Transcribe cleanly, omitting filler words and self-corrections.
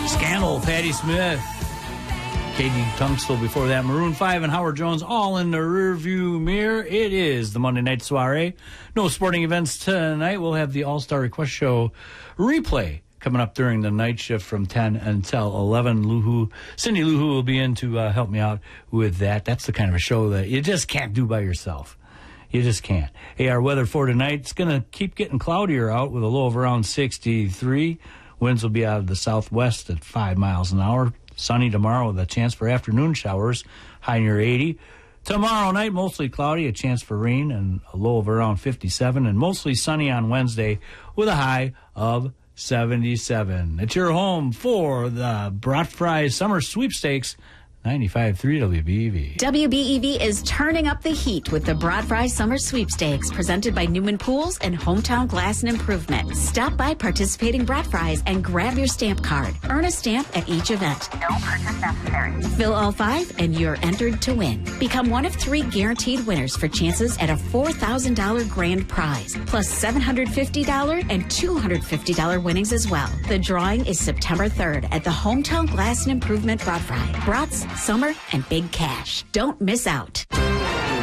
Scandal, Patti Smith, Katie Tunstall before that, Maroon 5 and Howard Jones all in the rearview mirror. It is the Monday Night Soiree. No sporting events tonight. We'll have the All-Star Request Show replay coming up during the night shift from 10 until 11. Cindy Lou Who will be in to help me out with that. That's the kind of a show that you just can't do by yourself. You just can't. Hey, our weather for tonight, it's going to keep getting cloudier out with a low of around 63. Winds will be out of the southwest at 5 miles an hour. Sunny tomorrow with a chance for afternoon showers, high near 80. Tomorrow night, mostly cloudy, a chance for rain, and a low of around 57. And mostly sunny on Wednesday with a high of 77. It's your home for the Brat Fries Summer Sweepstakes. 95.3 WBEV. WBEV is turning up the heat with the Brat Fries Summer Sweepstakes, presented by Newman Pools and Hometown Glass and Improvement. Stop by participating Brat Fries and grab your stamp card. Earn a stamp at each event. No purchase necessary. Fill all 5 and you're entered to win. Become one of 3 guaranteed winners for chances at a $4,000 grand prize, plus $750 and $250 winnings as well. The drawing is September 3rd at the Hometown Glass and Improvement Brat Fry. Brats, summer, and big cash. Don't miss out.